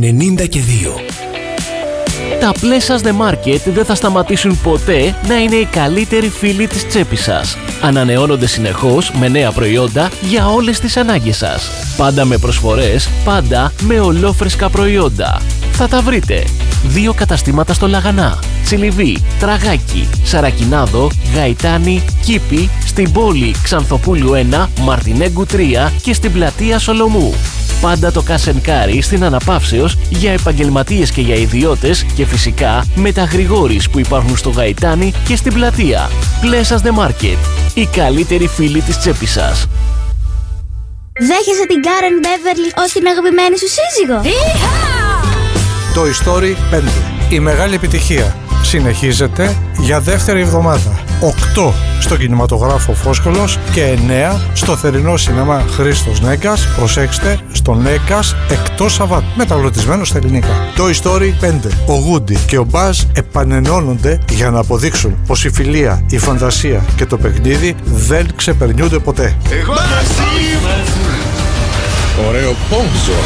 92. Τα Pleasures The Market δεν θα σταματήσουν ποτέ να είναι οι καλύτεροι φίλοι της τσέπης σας. Ανανεώνονται συνεχώς με νέα προϊόντα για όλες τις ανάγκες σας. Πάντα με προσφορές, πάντα με ολόφρεσκα προϊόντα. Θα τα βρείτε. 2 καταστήματα στο Λαγανά, Τσιλιβί, Τραγάκι, Σαρακινάδο, Γαϊτάνη, Κήπη, στην πόλη Ξανθοπούλου 1, Μαρτινέγκου 3 και στην πλατεία Σολομού. Πάντα το Κασενκάρι στην Αναπαύσεως για επαγγελματίες και για ιδιώτες και φυσικά με τα Γρηγόρης που υπάρχουν στο Γαϊτάνι και στην πλατεία. Pleasures The Market, οι καλύτεροι φίλοι της τσέπης σας. Δέχεσαι την Karen Beverly ως την αγαπημένη σου σύζυγο? Toy Story 5. Η μεγάλη επιτυχία συνεχίζεται για δεύτερη εβδομάδα. 8 στο κινηματογράφο Φόσκολος και 9 στο θερινό σινεμά Χρήστος Νέκας. Προσέξτε, στο Νέκας εκτός Σαββάτου. Μεταγλωτισμένο στα ελληνικά. Toy Story 5. Ο Woody και ο Buzz επανενώνονται για να αποδείξουν πως η φιλία, η φαντασία και το παιχνίδι δεν ξεπερνιούνται ποτέ. Εγώ μαζί. Ωραίο πόντζο.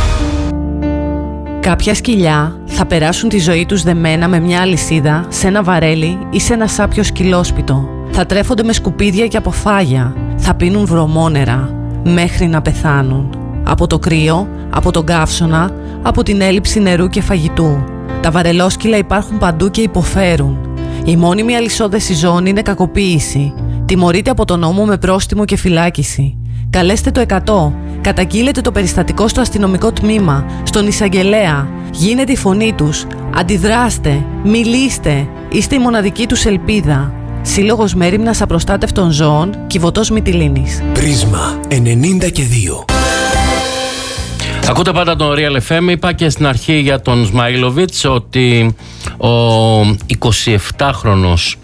Κάποια σκυλιά θα περάσουν τη ζωή τους δεμένα με μια αλυσίδα σε ένα βαρέλι ή σε ένα σάπιο σκυλόσπιτο. Θα τρέφονται με σκουπίδια και αποφάγια. Θα πίνουν βρωμόνερα μέχρι να πεθάνουν. Από το κρύο, από τον καύσωνα, από την έλλειψη νερού και φαγητού. Τα βαρελόσκυλα υπάρχουν παντού και υποφέρουν. Η μόνιμη αλυσόδεση ζώων είναι κακοποίηση. Τιμωρείται από τον νόμο με πρόστιμο και φυλάκιση. Καλέστε το 100. Καταγγείλετε το περιστατικό στο αστυνομικό τμήμα, στον εισαγγελέα. Γίνετε η φωνή τους. Αντιδράστε. Μιλήστε. Είστε η μοναδική τους ελπίδα. Σύλλογος Μέριμνας Απροστάτευτων Ζώων, Κιβωτός Μυτιλήνης. Πρίσμα 92. Ακούτε πάντα τον Real FM. Είπα και στην αρχή για τον Σμαϊλοβιτς ότι ο 27χρονος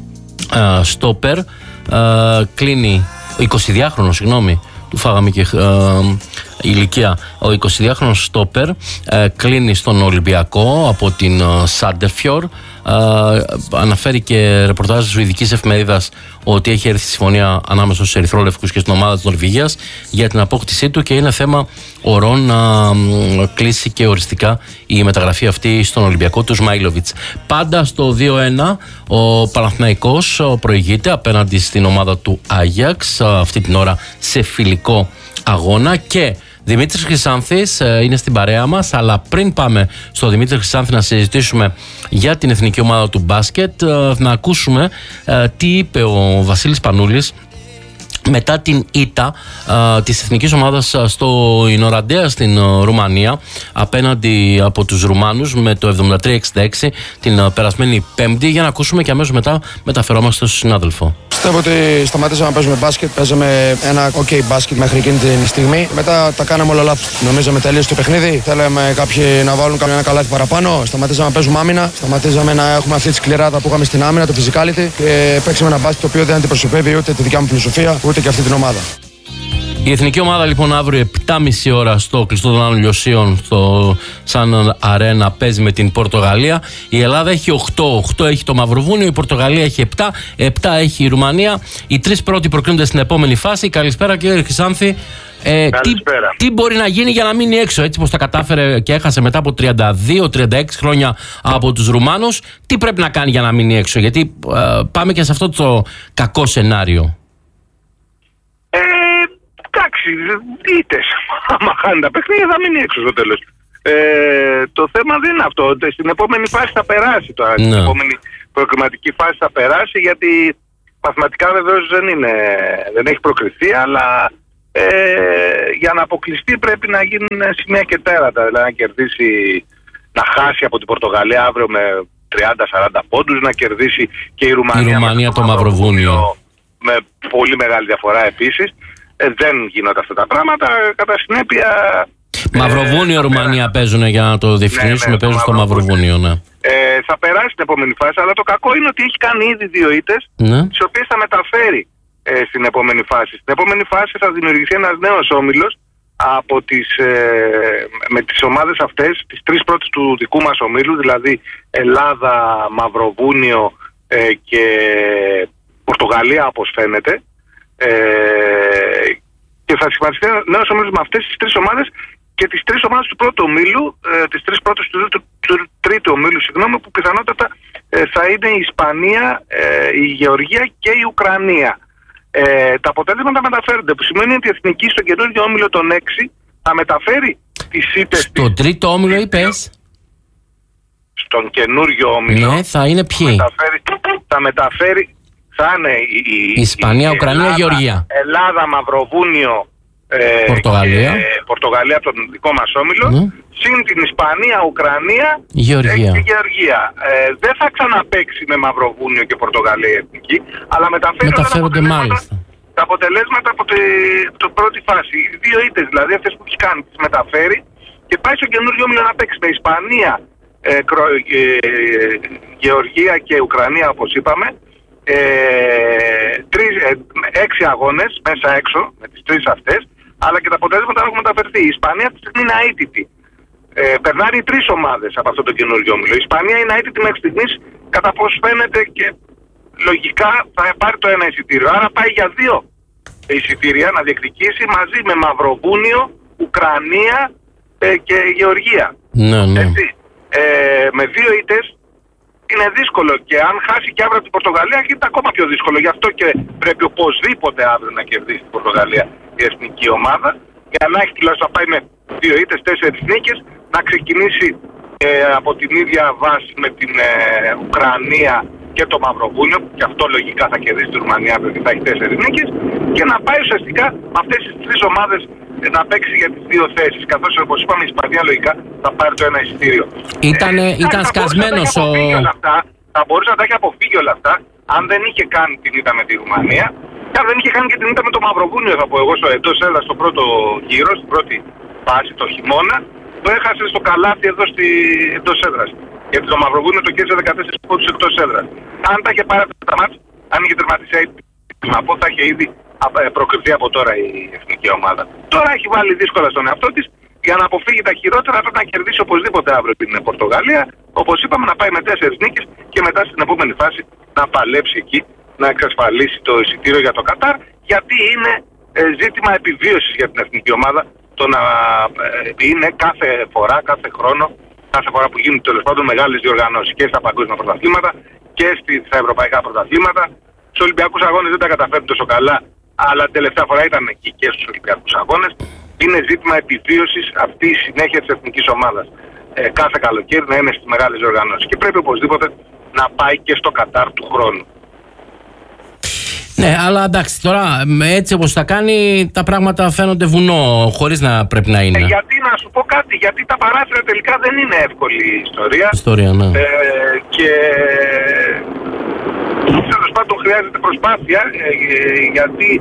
στόπερ κλείνει, 22χρονος, συγγνώμη, του φάγαμε και ηλικία. Ο 22χρονος στόπερ κλείνει στον Ολυμπιακό από την Σάντερφιορ. Αναφέρει και ρεπορτάζ της σουηδικής εφημερίδας ότι έχει έρθει συμφωνία ανάμεσα στους ερυθρόλευκους και στην ομάδα της Νορβηγίας για την απόκτησή του και είναι θέμα ωρών να κλείσει και οριστικά η μεταγραφή αυτή στον Ολυμπιακό του Σμαϊλοβιτς. Πάντα στο 2-1 ο Παναθηναϊκός προηγείται απέναντι στην ομάδα του Άγιαξ, αυτή την ώρα σε φιλικό αγώνα, και Δημήτρης Χρυσάνθης είναι στην παρέα μας, αλλά πριν πάμε στο Δημήτρη Χρυσάνθη να συζητήσουμε για την εθνική ομάδα του μπάσκετ, να ακούσουμε τι είπε ο Βασίλης Πανούλης μετά την ήττα της εθνικής ομάδας στο Ινοραντέα στην Ρουμανία απέναντι από τους Ρουμάνους με το 73-66 την περασμένη Πέμπτη, για να ακούσουμε και αμέσως μετά μεταφερόμαστε στον συνάδελφο. Πιστεύω ότι σταματήσαμε να παίζουμε μπάσκετ. Παίζαμε ένα ok μπάσκετ μέχρι εκείνη τη στιγμή. Μετά τα κάναμε όλα λάθος. Νομίζαμε τελείως το παιχνίδι. Θέλαμε κάποιοι να βάλουν ένα καλάθι παραπάνω. Σταματήσαμε να παίζουμε άμυνα. Σταματήσαμε να έχουμε αυτή τη σκληράδα που είχαμε στην άμυνα, το physicality. Και παίξαμε ένα μπάσκετ το οποίο δεν αντιπροσωπεύει ούτε τη δικιά μου φιλοσοφία, ούτε και αυτή την ομάδα. Η εθνική ομάδα λοιπόν αύριο 7.30 ώρα στο κλειστό των Άνω Λιωσίων στο Σαν Αρένα παίζει με την Πορτογαλία. Η Ελλάδα έχει 8 έχει το Μαυροβούνιο, η Πορτογαλία έχει 7 έχει η Ρουμανία. Οι τρεις πρώτοι προκρίνονται στην επόμενη φάση. Καλησπέρα κύριε Χρυσάνθη. Τι μπορεί να γίνει για να μείνει έξω, έτσι πως τα κατάφερε και έχασε μετά από 32-36 χρόνια από τους Ρουμάνους? Τι πρέπει να κάνει για να μείνει έξω, γιατί πάμε και σε αυτό το κακό σενάριο? Εντάξει, ήττες. Άμα χάνει τα παιχνίδια θα μείνει έξω στο τέλος. Το θέμα δεν είναι αυτό. Στην επόμενη φάση θα περάσει τώρα. Στην επόμενη προκριματική φάση θα περάσει, γιατί μαθηματικά βεβαίως δεν έχει προκριθεί, αλλά για να αποκλειστεί πρέπει να γίνουν σημεία και τέρατα. Δηλαδή να κερδίσει, να χάσει από την Πορτογαλία αύριο με 30-40 πόντους, να κερδίσει και η Ρουμανία το Μαυροβούνιο με πολύ μεγάλη διαφορά επίσης. Δεν γίνονται αυτά τα πράγματα. Κατά συνέπεια. Μαυροβούνιο, Ρουμανία παίζουν, για να το διευκρινίσουμε, παίζουν στο Μαυροβούνιο. Ναι. Θα περάσει την επόμενη φάση, αλλά το κακό είναι ότι έχει κάνει ήδη 2 ήττες, τις οποίες θα μεταφέρει στην επόμενη φάση. Στην επόμενη φάση θα δημιουργηθεί ένας νέος όμιλος με τις ομάδες αυτές, τις 3 πρώτες του δικού μας ομίλου, δηλαδή Ελλάδα, Μαυροβούνιο και Πορτογαλία, όπως φαίνεται. Και θα συμφωνηθεί νέος όμιλος με αυτές τις 3 ομάδες και τις 3 ομάδες του πρώτου ομίλου, τις 3 πρώτες του τρίτου ομίλου, που πιθανότατα θα είναι η Ισπανία, η Γεωργία και η Ουκρανία. Τα αποτέλεσματα μεταφέρονται, που σημαίνει ότι η Εθνική στον καινούργιο όμιλο των 6 θα μεταφέρει τις ήττες. Στο τρίτο όμιλο είπες? Στον καινούργιο όμιλο. Ναι, θα είναι ποιοι? Θα είναι η Ισπανία, Ουκρανία, Γεωργία. Ελλάδα, Μαυροβούνιο, Πορτογαλία από τον δικό μας όμιλο, συν την Ισπανία, Ουκρανία και Γεωργία. Δεν θα ξαναπαίξει με Μαυροβούνιο και Πορτογαλία η Εθνική, αλλά μεταφέρονται μάλιστα τα αποτελέσματα από την πρώτη φάση. Οι 2 ήττες, δηλαδή αυτές που έχει κάνει, τις μεταφέρει και πάει στο καινούργιο όμιλο να παίξει με Ισπανία, Γεωργία και Ουκρανία, όπως είπαμε. 6 αγώνες μέσα έξω με τις 3 αυτές, αλλά και τα αποτέλεσματα έχουν μεταφερθεί. Η Ισπανία αυτή τη στιγμή είναι αίτητη. Περνάνε οι 3 ομάδες από αυτό το καινούργιο όμιλο. Η Ισπανία είναι αίτητη μέχρι στιγμής, κατά πώς φαίνεται, και λογικά θα πάρει το 1 εισιτήριο. Άρα πάει για 2 εισιτήρια να διεκδικήσει μαζί με Μαυροβούνιο, Ουκρανία και Γεωργία. Ναι. Έτσι. Με 2 ήττες είναι δύσκολο, και αν χάσει και αύριο την Πορτογαλία γίνεται ακόμα πιο δύσκολο. Γι' αυτό και πρέπει οπωσδήποτε αύριο να κερδίσει την Πορτογαλία η εθνική ομάδα, για να έχει τουλάχιστον να πάει με 2 ήττες, 4 νίκες, να ξεκινήσει από την ίδια βάση με την Ουκρανία και το Μαυροβούνιο, και αυτό λογικά θα κερδίσει τη Ρουμανία γιατί θα έχει 4 νίκες, και να πάει ουσιαστικά με αυτές τις 3 ομάδες να παίξει για τις 2 θέσεις. Καθώς, όπως είπαμε, η Ισπανία λογικά θα πάρει το 1 εισιτήριο. Ήταν σκασμένος θα μπορούσε να τα έχει αποφύγει όλα αυτά αν δεν είχε κάνει την ήττα με τη Ρουμανία, και αν δεν είχε κάνει και την ήττα με το Μαυροβούνιο, θα πω εγώ, στο εντός έδρας, στο πρώτο γύρο, στην πρώτη φάση, το χειμώνα, που έχασε στο καλάθι εδώ εντός έδρας. Γιατί το Μαυροβούνιο το κέρδισε 14 πόντους εκτός έδρας. Αν τα είχε πάρει αυτά τα μάτς, αν είχε τερματίσει θα είχε ήδη προκριθεί από τώρα η εθνική ομάδα. Τώρα έχει βάλει δύσκολα στον εαυτό της, για να αποφύγει τα χειρότερα πρέπει να κερδίσει οπωσδήποτε αύριο την Πορτογαλία. Όπως είπαμε, να πάει με 4 νίκες και μετά στην επόμενη φάση να παλέψει εκεί, να εξασφαλίσει το εισιτήριο για το Κατάρ, γιατί είναι ζήτημα επιβίωσης για την εθνική ομάδα το να είναι κάθε χρόνο, κάθε φορά που γίνουν τέλος πάντων μεγάλες διοργανώσεις και στα παγκόσμια πρωταθλήματα και στα ευρωπαϊκά πρωταθλήματα. Στους Ολυμπιακούς Αγώνες δεν τα καταφέρνουν τόσο καλά, αλλά την τελευταία φορά ήταν εκεί και στους Ολυμπιακούς Αγώνες. Είναι ζήτημα επιβίωσης αυτή η συνέχεια της εθνικής ομάδας. Κάθε καλοκαίρι να είναι στις μεγάλες διοργανώσεις. Και πρέπει οπωσδήποτε να πάει και στο Κατάρ του χρόνου. Ναι, αλλά εντάξει, τώρα έτσι όπως τα κάνει, τα πράγματα φαίνονται βουνό, χωρίς να πρέπει να είναι. Γιατί να σου πω κάτι, γιατί τα παράθυρα τελικά δεν είναι εύκολη ιστορία. Ναι. Και τέλος πάντων χρειάζεται προσπάθεια, γιατί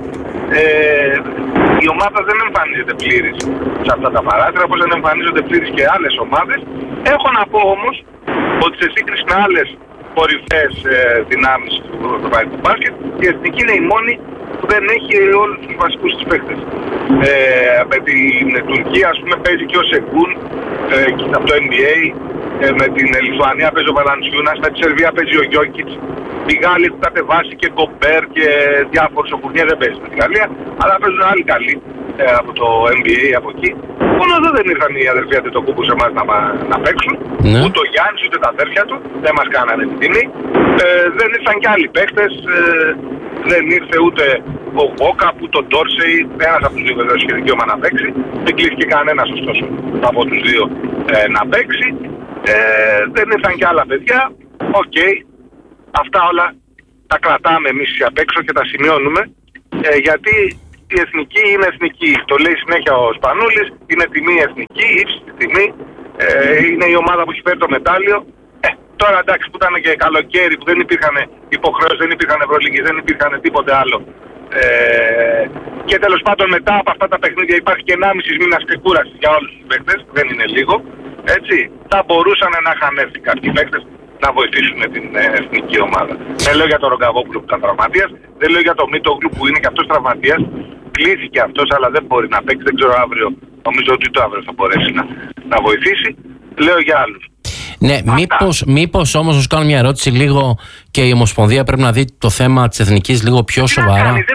η ομάδα δεν εμφανίζεται πλήρης σε αυτά τα παράθυρα, όπως δεν εμφανίζονται πλήρης και άλλες ομάδες. Έχω να πω όμως ότι σε σύγκριση με άλλες κορυφαίες δυνάμεις του ευρωπαϊκού μπάσκετ, η εθνική είναι η μόνη που δεν έχει όλους τους βασικούς της παίκτες. Με την Τουρκία, ας πούμε, παίζει και ο Σεγκούν από το NBA, με την Λιθουανία παίζει ο Βαλαντσιούνας, με τη Σερβία παίζει ο Γιόκιτς. Οι Γάλλοι έχουν κατεβάσει και Γκομπέρ και διάφορους. Ο Φουρνιέ δεν παίζει με τη Γαλλία, αλλά παίζουν άλλοι καλοί από το NBA από εκεί. Μόνο εδώ δεν ήρθαν οι αδερφοί Αντετοκούμπου σε εμάς να παίξουν. Ναι. Ούτε ο Γιάννης ούτε τα αδέρφια του, δεν μας κάνανε την τιμή. Δεν ήρθαν κι άλλοι παίκτες. Δεν ήρθε ούτε ο Βόκα, ούτε ο Ντόρσεϊ. Ένας από τους δύο βέβαια είχε δικαίωμα να παίξει. Δεν κλείθηκε κανένας ωστόσο από τους δύο να παίξει. Δεν ήρθαν κι άλλα παιδιά. Οκ. Αυτά όλα τα κρατάμε εμείς απ' έξω και τα σημειώνουμε, γιατί η εθνική είναι εθνική. Το λέει συνέχεια ο Σπανούλης, είναι τιμή εθνική, ύψιστη τιμή, είναι η ομάδα που έχει φέρει το μετάλλιο. Τώρα εντάξει που ήταν και καλοκαίρι, που δεν υπήρχαν υποχρεώσεις, δεν υπήρχαν ευρωλίγες, δεν υπήρχαν τίποτε άλλο. Και τέλος πάντων μετά από αυτά τα παιχνίδια υπάρχει και 1,5 μήνας ξεκούρασης για όλους τους παίκτες, δεν είναι λίγο. Έτσι, θα μπορούσαν να είχαν έρθει κάποιοι παίκτες να βοηθήσουν την εθνική ομάδα. Δεν λέω για τον Ρογκαβόπουλο που ήταν τραυματίας, δεν λέω για τον Μίτογλου που είναι και αυτός τραυματίας. Κλείθηκε αυτός, αλλά δεν μπορεί να παίξει. Δεν ξέρω αύριο, νομίζω ότι το αύριο θα μπορέσει να βοηθήσει. Λέω για άλλους. Ναι, μήπως όμως να σου κάνω μια ερώτηση λίγο, και η Ομοσπονδία πρέπει να δει το θέμα της εθνικής λίγο πιο σοβαρά. Δεν μπορεί να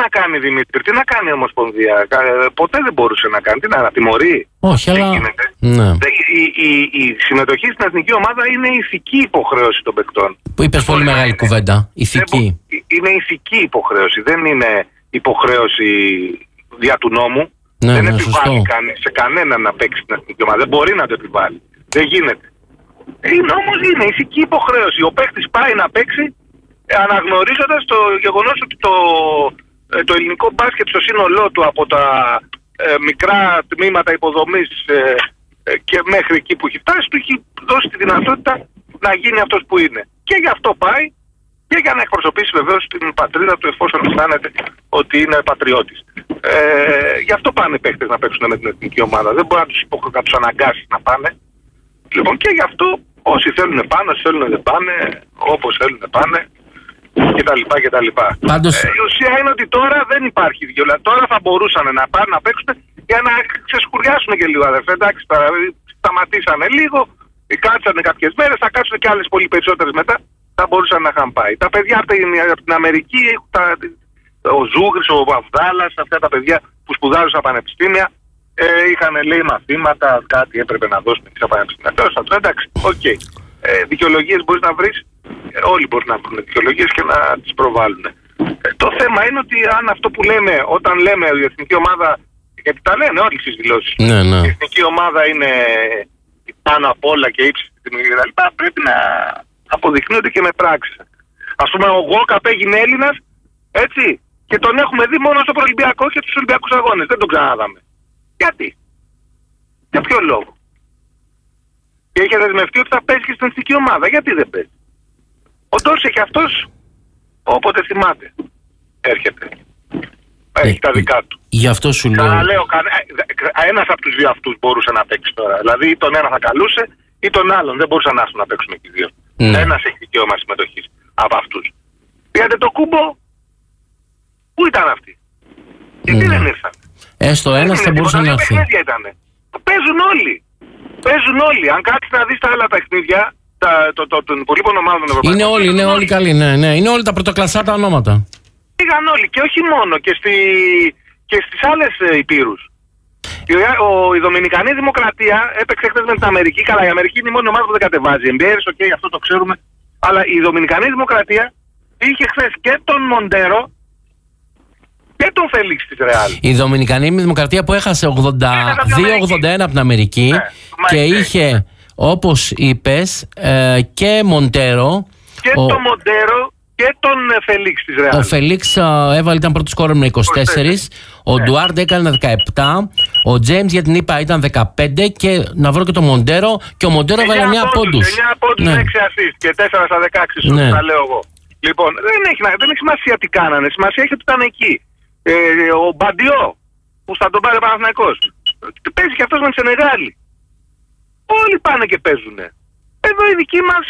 κάνει Δημήτρη, τι να κάνει η Ομοσπονδία. Ποτέ δεν μπορούσε να κάνει. Τι να τιμωρεί. Όχι, αλλά. Ναι. Η συμμετοχή στην εθνική ομάδα είναι ηθική υποχρέωση των παικτών. Που είπες πολύ μεγάλη κουβέντα. Ηθική. Είναι ηθική υποχρέωση. Δεν είναι υποχρέωση δια του νόμου. Ναι, δεν επιβάλλει σε κανέναν να παίξει στην εθνική ομάδα. Δεν μπορεί να το επιβάλλει. Δεν γίνεται. Όμως είναι ηθική υποχρέωση. Ο παίκτης πάει να παίξει αναγνωρίζοντας το γεγονός ότι το ελληνικό μπάσκετ στο σύνολό του, από τα μικρά τμήματα υποδομής και μέχρι εκεί που έχει φτάσει, του έχει δώσει τη δυνατότητα να γίνει αυτός που είναι. Και γι' αυτό πάει και για να εκπροσωπήσει βεβαίως την πατρίδα του, εφόσον αισθάνεται ότι είναι πατριώτης. Γι' αυτό πάνε οι παίκτες να παίξουν με την εθνική ομάδα. Δεν μπορεί να τους αναγκάσει να πάνε. Λοιπόν, και γι' αυτό όσοι θέλουν πάνε, όσοι θέλουν δεν πάνε, όπως θέλουν πάνε. κτλ. Πάντως... η ουσία είναι ότι τώρα δεν υπάρχει δικαιολογία. Τώρα θα μπορούσαν να πάνε να παίξουν για να ξεσκουριάσουν και λίγο, αδερφέ. Εντάξει, τώρα σταματήσανε λίγο, κάτσανε κάποιες μέρες, θα κάτσουν και άλλες πολύ περισσότερες μετά. Θα μπορούσαν να είχαν πάει. Τα παιδιά από την Αμερική, ο Ζούγρης, ο Βαβδάλας, αυτά τα παιδιά που σπουδάζουν στα πανεπιστήμια, είχαν λέει μαθήματα, κάτι έπρεπε να δώσουν στα πανεπιστήμια. Τέλος, εντάξει, οκ. Δικαιολογίες μπορείς να βρεις. Όλοι μπορούν να βρουν δικαιολογίες και να τις προβάλλουν. Το θέμα είναι ότι αν αυτό που λέμε, όταν λέμε η εθνική ομάδα, γιατί τα λένε όλοι στις δηλώσεις, η εθνική ομάδα είναι πάνω απ' όλα και ύψιστη κτλ., πρέπει να αποδεικνύονται και με πράξεις. Ας πούμε, ο Γόκαπ έγινε Έλληνας, έτσι, και τον έχουμε δει μόνο στο προολυμπιακό και στους Ολυμπιακούς Αγώνες. Δεν τον ξαναδάμε. Γιατί? Για ποιο λόγο? Και είχε δεσμευτεί ότι θα παίζει και στην εθνική ομάδα. Γιατί δεν παίζει? Ο Ντόρσεϊ και αυτός, όποτε θυμάται, έρχεται. Έχει τα δικά του. Γι' αυτό σου λέω. Ξαναλέω, ένας από τους δύο αυτούς μπορούσε να παίξει τώρα. Δηλαδή ή τον ένα θα καλούσε ή τον άλλον. Δεν μπορούσαν να έρθουν να παίξουν και οι δύο. Ένας έχει δικαίωμα συμμετοχής από αυτούς. Πήγατε το Κούμπο, πού ήταν αυτοί? Γιατί δεν ήρθαν? Έστω ένας θα μπορούσε να έρθει. Παίζουν όλοι. Παίζουν όλοι. Αν κάτσεις να δεις τα άλλα παιχνίδια των υπολείπων ομάδων ευρωπαϊκών. Είναι όλοι καλοί, ναι. Είναι όλοι τα πρωτοκλασσά τα ονόματα. Πήγαν όλοι και όχι μόνο και στις άλλες υπήρους. Η Δομινικανή Δημοκρατία έπαιξε χθες με την Αμερική. Καλά, η Αμερική είναι η μόνη ομάδα που δεν κατεβάζει. Εμπειρίες, αυτό το ξέρουμε. Αλλά η Δομινικανή Δημοκρατία είχε χθες και τον Μοντέρο και τον Φέλιξ της Ρεάλ. Η Δομινικανή Δημοκρατία που έχασε 82-81 από την Αμερική και είχε, όπως είπες, και Μοντέρο. Και τον Μοντέρο και τον Φελίξ της Ρεάλ. Ο Φελίξ ήταν πρώτος σκόρερ με 24, ο Ντουάρντ έκανε 17, ο Τζέιμς για την ίπα ήταν 15 και να βρω και τον Μοντέρο, και ο Μοντέρο έβαλε 9 πόντους. 9 πόντους, 6 assist και 4 στα 16 σου, τα λέω εγώ. Λοιπόν, δεν έχει σημασία τι κάνανε, σημασία έχει ότι ήταν εκεί. Ο Μπαντιό, που θα τον πάρει ο Παναθηναϊκός, παίζει και αυτός με τη Σενεγάλη. Όλοι πάνε και παίζουνε. Εδώ οι δικοί μας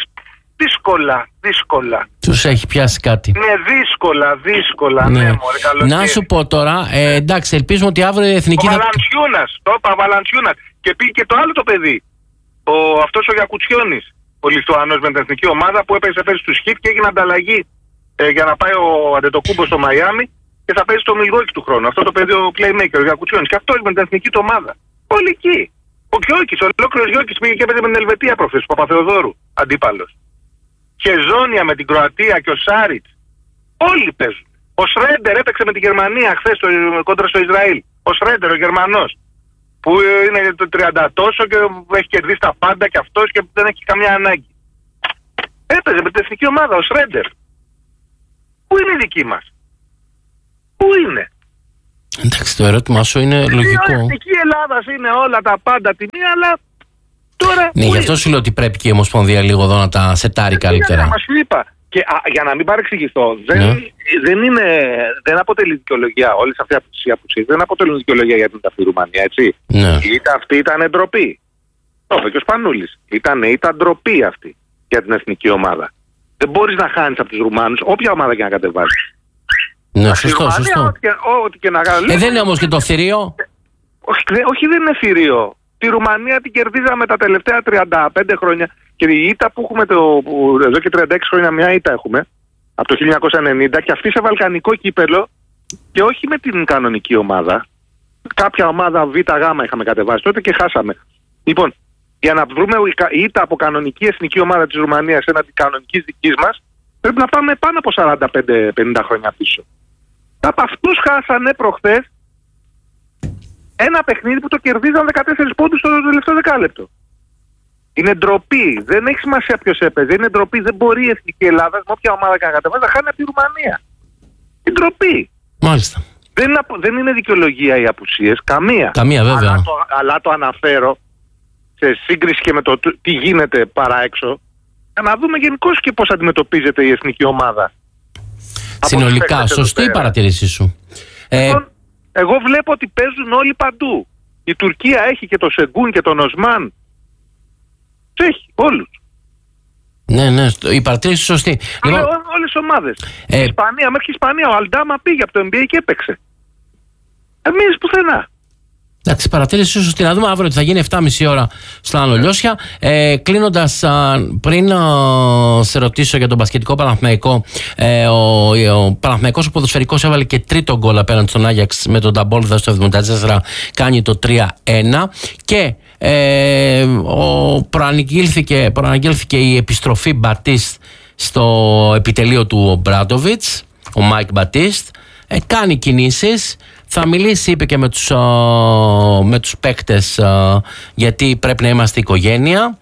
δύσκολα. Τους έχει πιάσει κάτι. Ναι, δύσκολα. Ναι, μωρέ, καλοκαίρι. Να σου πω τώρα, εντάξει, ελπίζουμε ότι αύριο η εθνική θα... Το είπα Βαλαντσιούνας. Και πήγε και το άλλο το παιδί. Αυτός ο Γιακουτσιώνης, ο Λιθουανός με την εθνική ομάδα που έπαιζε πέρυσι του Χιφ και έγινε ανταλλαγή για να πάει ο Αντετοκούμπο στο Μαϊάμι και θα παίζει στο Μιλγόκι του χρόνου. Αυτό το παιδί ο playmaker, ο Γιακουτσιώνης. Και αυτός με την εθνική του ομάδα. Όλοι εκεί. Ο Γιώκης, ο ολόκληρος Γιώκης πήγε και έπαιζε με την Ελβετία προχθές, ο Παπαθεοδόρου αντίπαλος. Και Ζώνια με την Κροατία και ο Σάριτς. Όλοι παίζουν. Ο Σρέντερ έπαιξε με τη Γερμανία χθες κόντρα στο Ισραήλ. Ο Σρέντερ, ο Γερμανός. Που είναι το 30 τόσο και έχει κερδίσει τα πάντα και αυτός και δεν έχει καμιά ανάγκη. Έπαιζε με την εθνική ομάδα ο Σρέντερ. Πού είναι η δική μας? Πού είναι? Εντάξει, το ερώτημά σου είναι λογικό. Η εθνική Ελλάδα είναι όλα τα πάντα τιμή, αλλά τώρα. Ναι, γι' αυτό σου λέω ότι πρέπει και η Ομοσπονδία λίγο εδώ να τα σετάρει καλύτερα. Μας είπα. Και για να μην παρεξηγηθώ, δεν αποτελεί δικαιολογία. Όλες αυτές οι απουσίες δεν αποτελούν δικαιολογία για την ταυτή Ρουμανία, έτσι. Ναι. Αυτή ήταν ντροπή. Το είπε και ο Σπανούλης. Ήταν ντροπή αυτή για την εθνική ομάδα. Δεν μπορείς να χάνεις από τους Ρουμάνους, όποια ομάδα και να κατεβάσεις. Ναι, σωστό. Δεν είναι όμως και το θηρίο. Όχι, δεν είναι θηρίο. Τη Ρουμανία την κερδίζαμε τα τελευταία 35 χρόνια. Και η ήττα που έχουμε εδώ και 36 χρόνια, μια ήττα έχουμε από το 1990, και αυτή σε βαλκανικό κύπελο και όχι με την κανονική ομάδα. Κάποια ομάδα Β' Γ είχαμε κατεβάσει τότε και χάσαμε. Λοιπόν, για να βρούμε ήττα από κανονική εθνική ομάδα της Ρουμανίας έναντι κανονικής δικής μας, πρέπει να πάμε πάνω από 45-50 χρόνια πίσω. Από αυτούς χάσανε προχθές ένα παιχνίδι που το κερδίζαν 14 πόντους στο τελευταίο δεκάλεπτο. Είναι ντροπή. Δεν έχει σημασία ποιος έπαιζε. Είναι ντροπή. Δεν μπορεί η εθνική Ελλάδα, με όποια ομάδα και να κατεβάζει, να χάνει από τη Ρουμανία. Είναι ντροπή. Μάλιστα. Δεν είναι δικαιολογία οι απουσίες. Καμία. Καμία, βέβαια. Αλλά το αναφέρω σε σύγκριση και με το τι γίνεται παρά έξω, για να δούμε γενικώς και πώς αντιμετωπίζεται η εθνική ομάδα. Συνολικά, σωστή η παρατήρησή σου. Εγώ βλέπω ότι παίζουν όλοι παντού. Η Τουρκία έχει και το Σεγκούν και τον Οσμάν. Έχει όλους. Ναι, η παρατήρηση σωστή. Όλες οι ομάδες. Η Ισπανία, μέχρι η Ισπανία, ο Αλντάμα πήγε από το NBA και έπαιξε. Εμείς πουθενά. Εντάξει, παρατήρηση σωστή. Να δούμε αύριο τι θα γίνει 7.30 ώρα στα Ανολιώσια. Κλείνοντας, πριν σε ρωτήσω για τον μπασκετικό Παναθηναϊκό, ο Παναθηναϊκός ο ποδοσφαιρικός έβαλε και τρίτο γκολ απέναντι στον Άγιαξ με τον Ταμπόλδα στο 74, κάνει το 3-1 και προαναγγέλθηκε η επιστροφή Μπατίστ στο επιτελείο του Ομπράντοβιτς, ο Μάικ Μπατίστ, κάνει κινήσεις. Θα μιλήσει, είπε, και με τους παίκτες, γιατί πρέπει να είμαστε οικογένεια.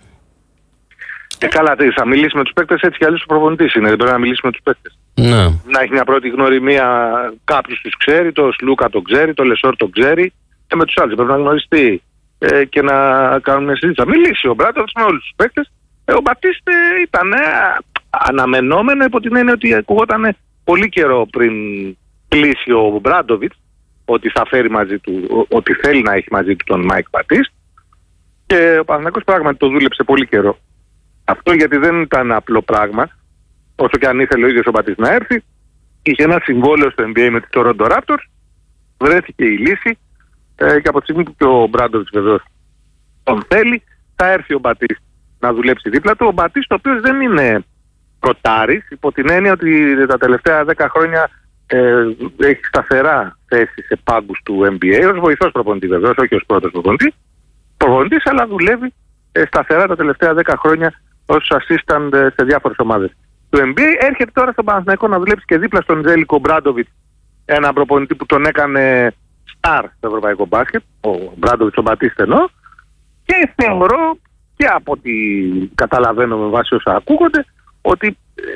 Καλά, θα μιλήσει με τους παίκτες, έτσι κι αλλιώς ο προπονητής είναι. Δεν πρέπει να μιλήσει με τους παίκτες. Ναι. Να έχει μια πρώτη γνωριμία, κάποιος τους ξέρει, το Σλούκα το ξέρει, το Λεσόρ το ξέρει, και με τους άλλους πρέπει να γνωριστεί και να κάνουν μια συζήτηση. Θα μιλήσει ο Μπράντοβιτς με όλους τους παίκτες. Ο Μπατίστ ήταν αναμενόμενο υπό την έννοια ότι ακουγόταν πολύ καιρό πριν κλείσει ο Μπράντοβιτς ότι θα φέρει μαζί του, ότι θέλει να έχει μαζί του τον Μάικ Μπατίστ, και ο Παναθηναϊκός πράγματι το δούλεψε πολύ καιρό. Αυτό γιατί δεν ήταν απλό πράγμα, όσο και αν ήθελε ο ίδιος ο Μπατίστ να έρθει. Είχε ένα συμβόλαιο στο NBA με τη Toronto Raptors, βρέθηκε η λύση, και από τη στιγμή που και ο Μπράντοβιτς βεβαίως τον θέλει, θα έρθει ο Μπατίστ να δουλέψει δίπλα του. Ο Μπατίστ, ο οποίος δεν είναι πρωτάρης, υπό την έννοια ότι τα τελευταία 10 χρόνια έχει σταθερά θέση σε πάγκους του NBA, ως βοηθός προπονητή βεβαίως, όχι ως πρώτος προπονητής, αλλά δουλεύει σταθερά τα τελευταία 10 χρόνια ως assistant σε διάφορες ομάδες του NBA. Έρχεται τώρα στον Παναθηναϊκό να δουλέψει και δίπλα στον Ζέλικο Μπράντοβιτς, ένα προπονητή που τον έκανε star στο ευρωπαϊκό μπάσκετ, ο Μπράντοβιτς, ο Μπατίστ εννοώ, και θεωρώ, και από ό,τι καταλαβαίνω με βάση όσα ακούγονται, ότι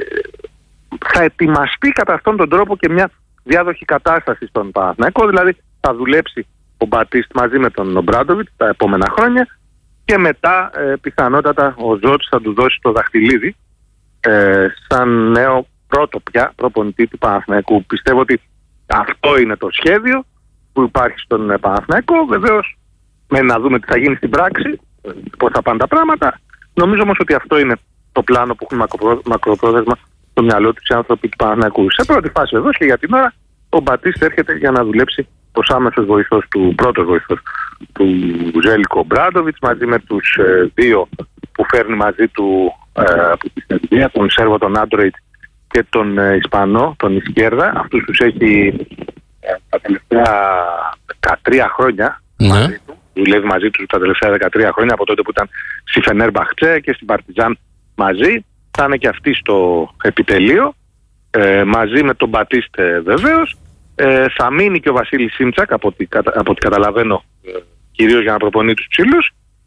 θα ετοιμαστεί κατά αυτόν τον τρόπο και μια διάδοχη κατάσταση στον Παναθηναϊκό. Δηλαδή θα δουλέψει ο Μπατίστ μαζί με τον Μπράντοβιτς τα επόμενα χρόνια, και μετά πιθανότατα ο Ζότς θα του δώσει το δαχτυλίδι σαν νέο πρώτο πια προπονητή του Παναθηναϊκού. Πιστεύω ότι αυτό είναι το σχέδιο που υπάρχει στον Παναθηναϊκό. Βεβαίως με να δούμε τι θα γίνει στην πράξη, πώς θα πάνε τα πράγματα. Νομίζω όμως ότι αυτό είναι το πλάνο που έχουν μακροπρόθεσμα στο μυαλό τους οι άνθρωποι του Παναθηναϊκού. Σε πρώτη φάση εδώ και για την ώρα ο Μπατίστ έρχεται για να δουλέψει ως άμεσος βοηθός του, πρώτος βοηθός του Ζέλικο Μπράντοβιτς, μαζί με τους δύο που φέρνει μαζί του από τη Σερβία, τον Σέρβο, τον Άντροιτ, και τον Ισπανό, τον Ισκέρδα. Αυτούς τους έχει τα τελευταία 13 χρόνια μαζί του. Δουλεύει μαζί τους τα τελευταία 13 χρόνια, από τότε που ήταν στη Φενέρμπαχτσε και στην Παρτιζάν μαζί. Θα είναι και αυτοί στο επιτελείο, μαζί με τον Μπατίστ βεβαίως. Θα μείνει και ο Βασίλης Σίμτσακ, από ό,τι καταλαβαίνω, κυρίως για να προπονεί τους ψήλους.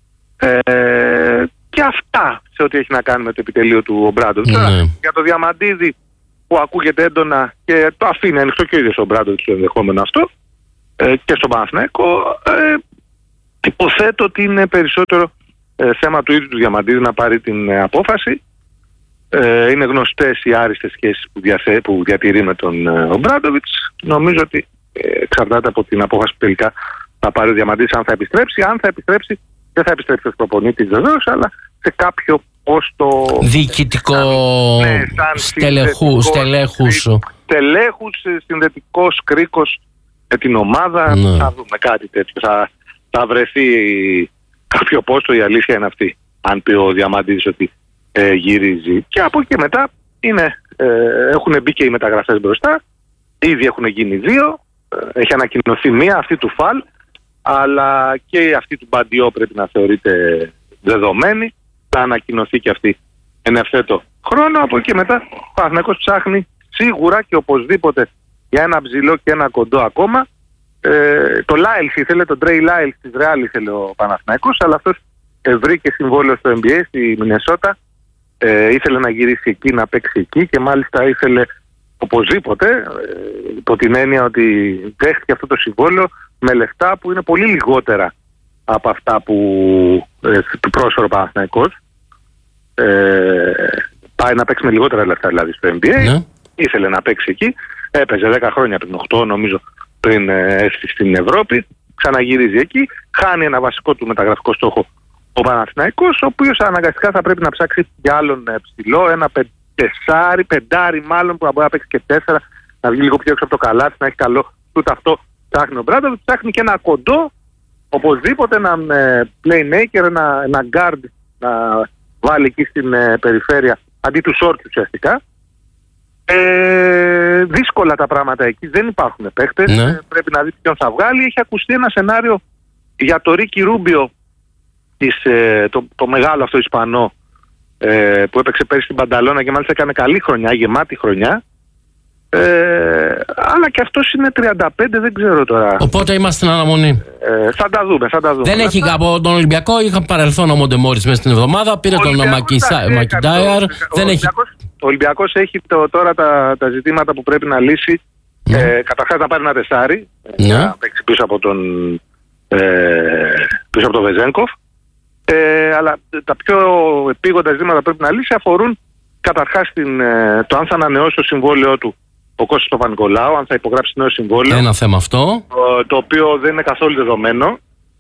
Και αυτά σε ό,τι έχει να κάνει με το επιτελείο του Ομπράντοβιτς. Για το Διαμαντίδη, που ακούγεται έντονα και το αφήνει ανοιχτό και ο ίδιος ο Ομπράντοβιτς το ενδεχόμενο αυτό, και στον Παναθηναϊκό, υποθέτω ότι είναι περισσότερο θέμα του ίδιου του Διαμαντίδη να πάρει την απόφαση. Είναι γνωστές οι άριστες σχέσεις που διατηρεί με τον Ομπράντοβιτς. Νομίζω ότι εξαρτάται από την απόφαση που τελικά θα πάρει ο Διαμαντίδης αν θα επιστρέψει. Αν θα επιστρέψει, δεν θα επιστρέψει ως προπονήτης βεβαίως, αλλά σε κάποιο ποστό διοικητικό στελέχους, συνδετικός κρίκος με την ομάδα. Θα δούμε κάτι τέτοιο. Θα βρεθεί κάποιο πόστο, η αλήθεια είναι αυτή, αν πει ο Διαμαντίδης ότι γυρίζει. Και από εκεί και μετά έχουν μπει και οι μεταγραφές μπροστά. Ήδη έχουν γίνει 2. έχει ανακοινωθεί μία, αυτή του Φαλ, αλλά και αυτή του Μπαντιό πρέπει να θεωρείται δεδομένη. Θα ανακοινωθεί και αυτή εν ευθέτω χρόνο. Από εκεί μετά ο Παναθηναϊκός ψάχνει σίγουρα και οπωσδήποτε για ένα ψηλό και ένα κοντό ακόμα. Το Λάιλς ήθελε, τον Τρέι Λάιλς της Ρεάλ ήθελε ο Παναθηναϊκός, αλλά αυτός βρήκε συμβόλαιο στο NBA στη Μινεσότα. Ήθελε να γυρίσει εκεί, να παίξει εκεί και μάλιστα ήθελε οπωσδήποτε, υπό την έννοια ότι δέχτηκε αυτό το συμβόλαιο με λεφτά που είναι πολύ λιγότερα από αυτά που του πρόσφερε ο Παναθηναϊκός. Πάει να παίξει με λιγότερα λεφτά δηλαδή στο NBA. Ήθελε να παίξει εκεί. Έπαιζε 10 χρόνια πριν, 8 νομίζω, πριν έρθει στην Ευρώπη. Ξαναγυρίζει εκεί. Χάνει ένα βασικό του μεταγραφικό στόχο ο Παναθηναϊκός, ο οποίος αναγκαστικά θα πρέπει να ψάξει για άλλον ψηλό, ένα πεντάρι μάλλον, που μπορεί να παίξει και 4, να βγει λίγο πιο έξω από το καλάθι, να έχει καλό τούτο. Αυτό ψάχνει ο Μπράντοβιτς. Ψάχνει και ένα κοντό, οπωσδήποτε έναν playmaker, ένα guard να βάλει εκεί στην περιφέρεια αντί του Σόρτ ουσιαστικά. Δύσκολα τα πράγματα εκεί, δεν υπάρχουν παίχτες. Πρέπει να δει ποιον θα βγάλει. Έχει ακουστεί ένα σενάριο για το Ρίκι Ρούμπιο, το μεγάλο αυτό Ισπανό, που έπαιξε πέρυσι στην Πανταλώνα και μάλιστα έκανε καλή χρονιά, γεμάτη χρονιά. Αλλά και αυτός είναι 35, δεν ξέρω τώρα. Οπότε είμαστε στην αναμονή. Θα τα δούμε. Δεν έχει από τον Ολυμπιακό, είχα παρελθόν ο Μοντεμόρις μέσα στην εβδομάδα. Πήρε τον Μακιντάιρ. Ο Ολυμπιακός έχει τώρα τα ζητήματα που πρέπει να λύσει. Καταρχάς να πάρει ένα τεσάρι, να παίξει πίσω από τον Βεζένκοφ. Αλλά τα πιο επίγοντα ζητήματα που πρέπει να λύσει αφορούν καταρχάς το αν θα ανανεώσει το συμβόλαιό του ο Κώστας Παπα-Νικολάου, αν θα υπογράψει νέο συμβόλαιο. Ένα θέμα αυτό. Το οποίο δεν είναι καθόλου δεδομένο.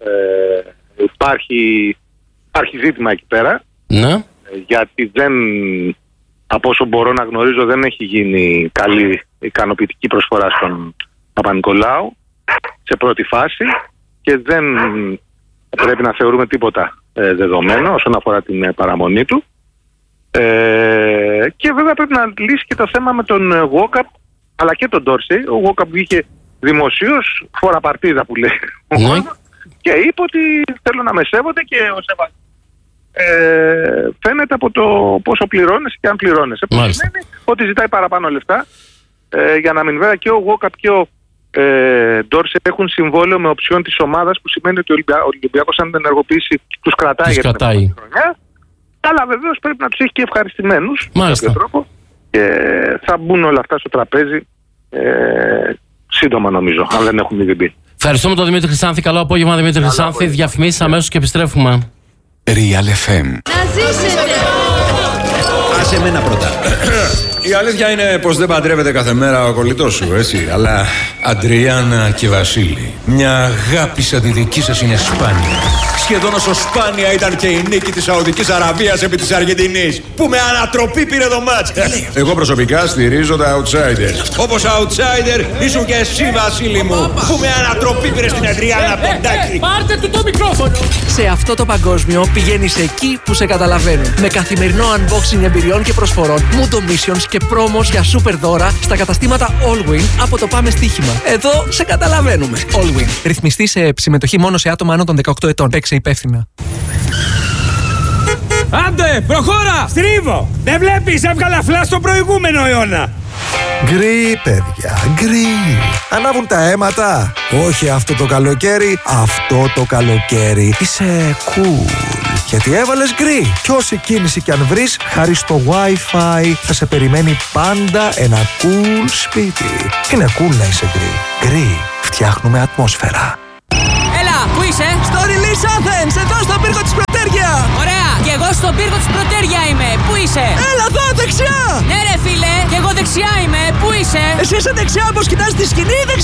Υπάρχει ζήτημα εκεί πέρα. Ναι. Γιατί από όσο μπορώ να γνωρίζω, δεν έχει γίνει καλή ικανοποιητική προσφορά στον Παπα-Νικολάου σε πρώτη φάση και δεν πρέπει να θεωρούμε τίποτα δεδομένο όσον αφορά την παραμονή του. Και βέβαια πρέπει να λύσει και το θέμα με τον Walkup αλλά και τον Ντόρσεϊ. Ο Walkup βγήκε δημοσίως, φόρα παρτίδα που λέει, και είπε ότι θέλω να με σέβονται και ο σεβασμός φαίνεται από το πόσο πληρώνεσαι και αν πληρώνεσαι. Που σημαίνει ότι ζητάει παραπάνω λεφτά, για να μην βέβαια και ο Walkup και ο Ντόρσεϊ έχουν συμβόλαιο με οψιόν της ομάδας, που σημαίνει ότι ο Ολυμπιακός αν δεν ενεργοποιήσει τους κρατάει για την επόμενη χρονιά. Αλλά βεβαίως πρέπει να τους έχει και ευχαριστημένους με κάποιο τρόπο και θα μπουν όλα αυτά στο τραπέζι σύντομα νομίζω, αν δεν έχουν ήδη μπει. Ευχαριστούμε τον Δημήτρη Χρυσάνθη. Καλό απόγευμα, Δημήτρη Χρυσάνθη. Διαφημίσεις αμέσως και επιστρέφουμε. Real FM. Να ζήσετε! Άσε εμένα πρώτα. Η αλήθεια είναι πως δεν παντρεύεται κάθε μέρα ο κολλητός σου, έτσι. Αλλά Αντριάννα και Βασίλη, μια αγάπη σαν τη δική σας είναι σπάνια. Σχεδόν όσο σπάνια ήταν και η νίκη της Σαουδικής Αραβίας επί της Αργεντινής, που με ανατροπή πήρε το μάτς. Εγώ προσωπικά στηρίζω τα outsider. Όπως outsider ήσουν και εσύ, Βασίλη μου, που με ανατροπή πήρε στην Αντριάννα Πεντάκη. Πάρτε του το μικρόφωνο! Σε αυτό το παγκόσμιο πηγαίνεις εκεί που σε καταλαβαίνουν. Με καθημερινό unboxing εμπειριών και προσφορών, Mundo Missions και πρόμος για super δώρα στα καταστήματα Allwin από το Πάμε Στοίχημα. Εδώ σε καταλαβαίνουμε. Allwin. Ρυθμιστή σε συμμετοχή μόνο σε άτομα άνω των 18 ετών. Παίξε υπεύθυνα. Άντε, προχώρα! Στρίβω! Δεν βλέπεις, έβγαλα φλάς στο προηγούμενο αιώνα. Γκρι, παιδιά, γκρι. Ανάβουν τα αίματα. Όχι αυτό το καλοκαίρι, αυτό το καλοκαίρι. Είσαι cool. Γιατί έβαλες γκρι. Κι όση κίνηση κι αν βρεις, χάρη στο Wi-Fi θα σε περιμένει πάντα ένα cool σπίτι. Είναι cool να είσαι γκρι. Γκρι. Φτιάχνουμε ατμόσφαιρα. Έλα, πού είσαι? Στο Release Athens, εδώ στον πύργο της Πρωτέρια. Ωραία, και εγώ στον πύργο της Πρωτέρια είμαι. Πού είσαι? Έλα εδώ, δεξιά. Ναι ρε φίλε, και εγώ δεξιά είμαι. Πού είσαι? Εσύ είσαι δεξιά, πως κοιτάς τη σκηνή ή δεξιά?